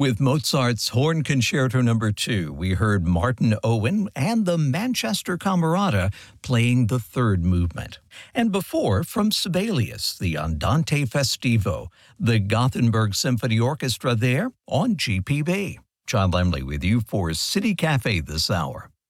With Mozart's Horn Concerto Number 2, we heard Martin Owen and the Manchester Camerata playing the third movement. And before, from Sibelius, the Andante Festivo, the Gothenburg Symphony Orchestra there on GPB. John Lemley with you for City Cafe this hour.